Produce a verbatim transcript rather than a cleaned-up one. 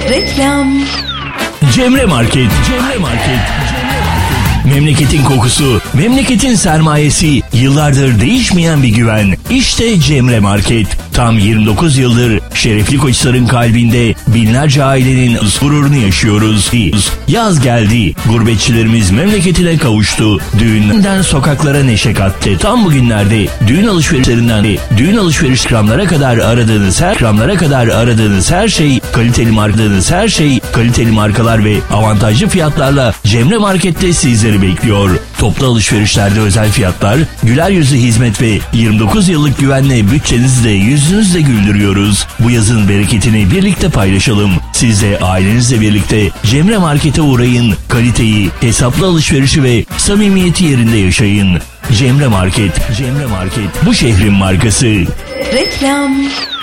Reklam. Cemre Market. Cemre Market. Memleketin kokusu, memleketin sermayesi, yıllardır değişmeyen bir güven. İşte Cemre Market. Tam yirmi dokuz yıldır şerefli Koçhisar'ın kalbinde binlerce ailenin gururunu yaşıyoruz. Yaz geldi, gurbetçilerimiz memleketine kavuştu. Düğünden sokaklara neşe kattı. Tam bugünlerde düğün alışverişlerinden düğün alışveriş ikramlara kadar aradığınız her ikramlara kadar aradığınız her şey, kaliteli markalarınız her şey, kaliteli markalar ve avantajlı fiyatlarla Cemre Market'te sizleri bekliyor. Toplu alışverişlerde özel fiyatlar, güler yüzlü hizmet ve yirmi dokuz yıllık güvenle bütçenizi de yüzünüzle güldürüyoruz. Bu yazın bereketini birlikte paylaşalım. Siz de ailenizle birlikte Cemre Market'e uğrayın. Kaliteyi, hesaplı alışverişi ve samimiyeti yerinde yaşayın. Cemre Market, Cemre Market, bu şehrin markası. Reklam.